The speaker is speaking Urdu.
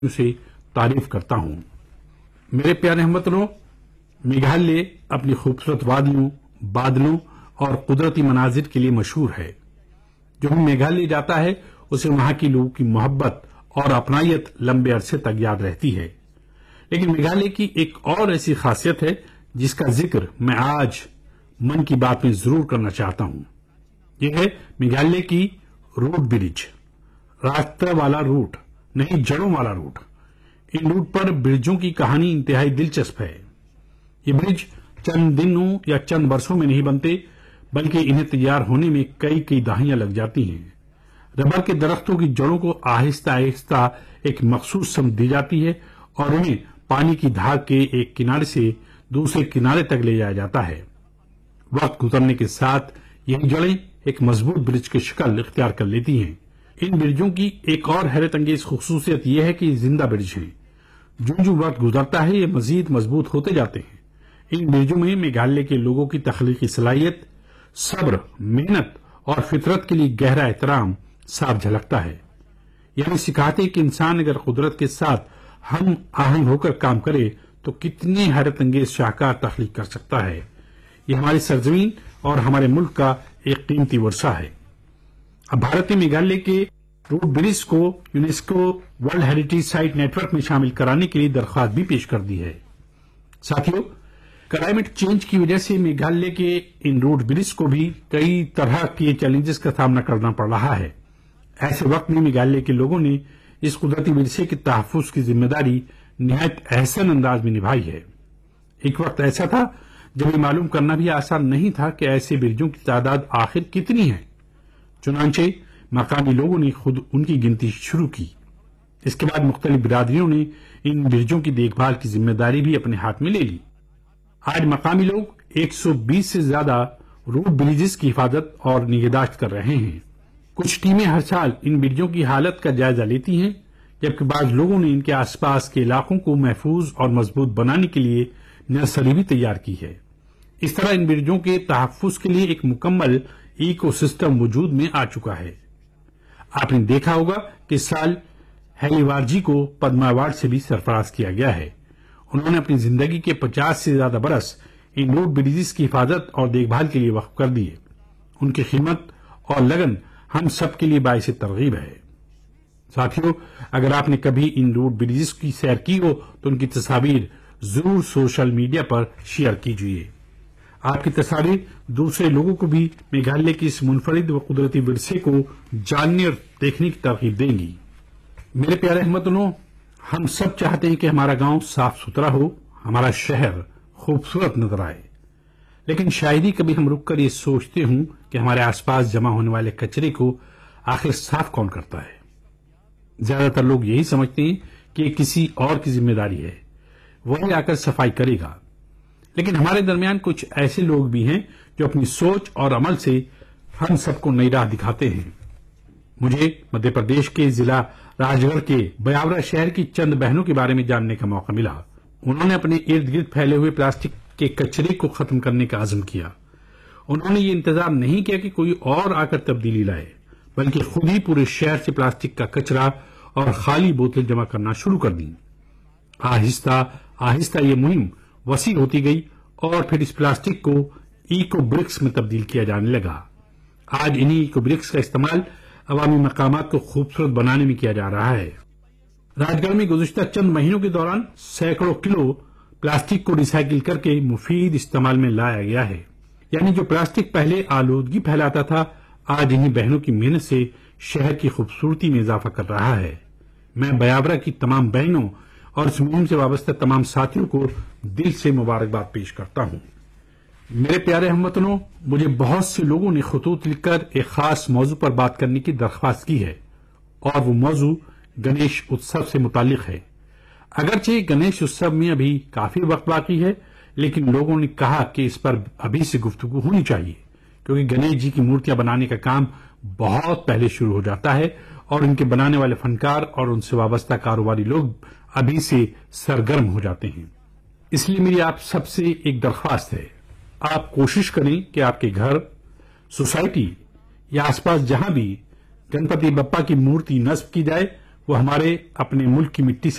سے تعریف کرتا ہوں۔ میرے پیارے ہم وطنوں، میگھالیہ اپنی خوبصورت وادیوں، بادلوں اور قدرتی مناظر کے لیے مشہور ہے۔ جو بھی میگھالیہ جاتا ہے اسے وہاں کے لوگوں کی محبت اور اپنائیت لمبے عرصے تک یاد رہتی ہے۔ لیکن میگھالیہ کی ایک اور ایسی خاصیت ہے جس کا ذکر میں آج من کی بات میں ضرور کرنا چاہتا ہوں۔ یہ ہے میگھالیہ کی روٹ برج، راستہ والا روٹ، نہیں جڑوں والا روٹ۔ ان روٹ پر برجوں کی کہانی انتہائی دلچسپ ہے۔ یہ برج چند دنوں یا چند برسوں میں نہیں بنتے، بلکہ انہیں تیار ہونے میں کئی دہائیاں لگ جاتی ہیں۔ ربر کے درختوں کی جڑوں کو آہستہ آہستہ ایک مخصوص سمت دی جاتی ہے اور انہیں پانی کی دھار کے ایک کنارے سے دوسرے کنارے تک لے جایا جاتا ہے۔ وقت گزرنے کے ساتھ یہ جڑیں ایک مضبوط برج کی شکل اختیار کر لیتی ہیں۔ ان برجوں کی ایک اور حیرت انگیز خصوصیت یہ ہے کہ یہ زندہ برج ہیں۔ جو وقت گزرتا ہے یہ مزید مضبوط ہوتے جاتے ہیں۔ ان برجوں میں میگھالیہ کے لوگوں کی تخلیقی صلاحیت، صبر، محنت اور فطرت کے لیے گہرا احترام صاف جھلکتا ہے۔ یعنی سکھاتے کہ انسان اگر قدرت کے ساتھ ہم آہنگ ہو کر کام کرے تو کتنی حیرت انگیز شاہکار تخلیق کر سکتا ہے۔ یہ ہماری سرزمین اور ہمارے ملک کا ایک قیمتی ورثہ ہے۔ اب بھارت نے میگھالیہ کے روٹ برج کو UNESCO world heritage site net work میں شامل کرانے کے لیے درخواست بھی پیش کر دی ہے۔ ساتھیو، کلائمیٹ چینج کی وجہ سے میگھالیہ کے ان روٹ برج کو بھی کئی طرح کے چیلنجز کا سامنا کرنا پڑ رہا ہے۔ ایسے وقت میں میگھالیہ کے لوگوں نے اس قدرتی ورثے کے تحفظ کی ذمہ داری نہایت احسن انداز میں نبھائی ہے۔ ایک وقت ایسا تھا جب یہ معلوم کرنا بھی آسان نہیں تھا کہ ایسے برجوں کی تعداد آخر کتنی ہے۔ چنانچہ مقامی لوگوں نے خود ان کی گنتی شروع کی۔ اس کے بعد مختلف برادریوں نے ان برجوں کی دیکھ بھال کی ذمہ داری بھی اپنے ہاتھ میں لے لی۔ آج مقامی لوگ 120 سے زیادہ روٹ بریجز کی حفاظت اور نگہداشت کر رہے ہیں۔ کچھ ٹیمیں ہر سال ان برجوں کی حالت کا جائزہ لیتی ہیں، جبکہ بعض لوگوں نے ان کے آس پاس کے علاقوں کو محفوظ اور مضبوط بنانے کے لیے نرسری بھی تیار کی ہے۔ اس طرح ان برجوں کے تحفظ کے لیے ایک مکمل ایکو سسٹم وجود میں آ چکا ہے۔ آپ نے دیکھا ہوگا کہ اس سال ہیلی وارجی کو پدما ایوارڈ سے بھی سرفراز کیا گیا ہے۔ انہوں نے اپنی زندگی کے 50 سے زیادہ برس ان روٹ بریجز کی حفاظت اور دیکھ بھال کے لیے وقف کر دیے۔ ان کی خدمت اور لگن ہم سب کے لیے باعث ترغیب ہے۔ ساتھیو، اگر آپ نے کبھی ان روٹ بریجز کی سیر کی ہو تو ان کی تصاویر ضرور سوشل میڈیا پر شیئر کیجیے۔ آپ کی تصاویر دوسرے لوگوں کو بھی میگھالیہ کی اس منفرد و قدرتی ورثے کو جاننے اور دیکھنے کی ترغیب دیں گی۔ میرے پیارے ہم وطنوں، ہم سب چاہتے ہیں کہ ہمارا گاؤں صاف ستھرا ہو، ہمارا شہر خوبصورت نظر آئے، لیکن شاید ہی کبھی ہم رک کر یہ سوچتے ہوں کہ ہمارے آس پاس جمع ہونے والے کچرے کو آخر صاف کون کرتا ہے۔ زیادہ تر لوگ یہی سمجھتے ہیں کہ یہ کسی اور کی ذمہ داری ہے، وہی آ کر صفائی کرے گا۔ لیکن ہمارے درمیان کچھ ایسے لوگ بھی ہیں جو اپنی سوچ اور عمل سے ہم سب کو نئی راہ دکھاتے ہیں۔ مجھے مدھیہ پردیش کے ضلع راج گڑھ کے بیاورا شہر کی چند بہنوں کے بارے میں جاننے کا موقع ملا۔ انہوں نے اپنے ارد گرد پھیلے ہوئے پلاسٹک کے کچرے کو ختم کرنے کا عزم کیا۔ انہوں نے یہ انتظار نہیں کیا کہ کوئی اور آ کر تبدیلی لائے، بلکہ خود ہی پورے شہر سے پلاسٹک کا کچرا اور خالی بوتل جمع کرنا شروع کر دیں۔ آہستہ آہستہ یہ مہم وسیع ہوتی گئی اور پھر اس پلاسٹک کو ایکو برکس میں تبدیل کیا جانے لگا۔ آج انہی ایکو برکس کا استعمال عوامی مقامات کو خوبصورت بنانے میں کیا جا رہا ہے۔ راج گڑھ میں گزشتہ چند مہینوں کے دوران سینکڑوں کلو پلاسٹک کو ری سائیکل کر کے مفید استعمال میں لایا گیا ہے۔ یعنی جو پلاسٹک پہلے آلودگی پھیلاتا تھا، آج انہی بہنوں کی محنت سے شہر کی خوبصورتی میں اضافہ کر رہا ہے۔ میں بیاورا کی تمام بہنوں اور اس مہم سے وابستہ تمام ساتھیوں کو دل سے مبارکباد پیش کرتا ہوں۔ میرے پیارے ہم وطنوں، مجھے بہت سے لوگوں نے خطوط لکھ کر ایک خاص موضوع پر بات کرنے کی درخواست کی ہے، اور وہ موضوع گنیش اتسو سے متعلق ہے۔ اگرچہ گنیش اتسو میں ابھی کافی وقت باقی ہے، لیکن لوگوں نے کہا کہ اس پر ابھی سے گفتگو ہونی چاہیے، کیونکہ گنیش جی کی مورتیاں بنانے کا کام بہت پہلے شروع ہو جاتا ہے اور ان کے بنانے والے فنکار اور ان سے وابستہ کاروباری لوگ ابھی سے سرگرم ہو جاتے ہیں۔ اس لیے میری آپ سب سے ایک درخواست ہے، آپ کوشش کریں کہ آپ کے گھر، سوسائٹی یا آس پاس جہاں بھی گنپتی بپا کی مورتی نصب کی جائے، وہ ہمارے اپنے ملک کی مٹی سے